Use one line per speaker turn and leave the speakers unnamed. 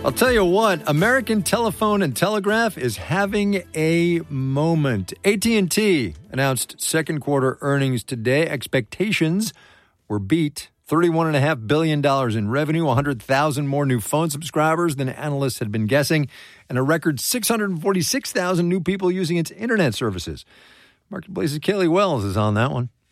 I'll tell you what, American Telephone and Telegraph is having a moment. AT&T announced second quarter earnings today. Expectations were beat. $31.5 billion in revenue, 100,000 more new phone subscribers than analysts had been guessing, and a record 646,000 new people using its internet services. Marketplace's Kaylee Wells is on that one.